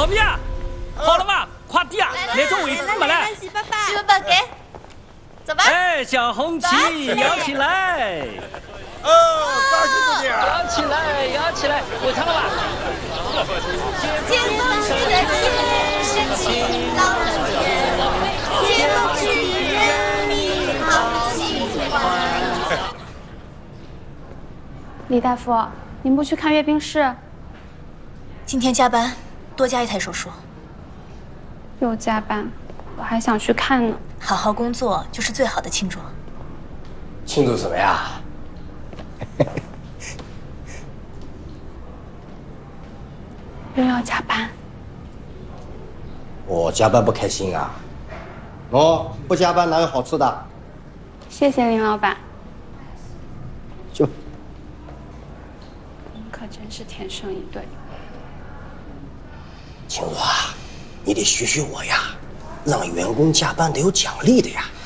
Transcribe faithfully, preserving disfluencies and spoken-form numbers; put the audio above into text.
老米啊，好了吗？快点，那种位置没了。 喜爸爸， 喜爸爸给，走吧。 哎，小红旗摇起来！ 哦，高兴点儿！ 摇起来，摇起来，我唱了吧？ 接风去的天是晴朗的天，接风去的人民好喜欢。 李大夫，您不去看阅兵室？ 今天加班，多加一台手术。 又加班，我还想去看呢。 好好工作就是最好的庆祝。 庆祝什么呀？ 又要加班。 我加班不开心啊！哦，不加班哪有好吃的？ 谢谢林老板。 就， 您可真是天生一对。 青茹啊，你得学学我呀，让员工加班得有奖励的呀。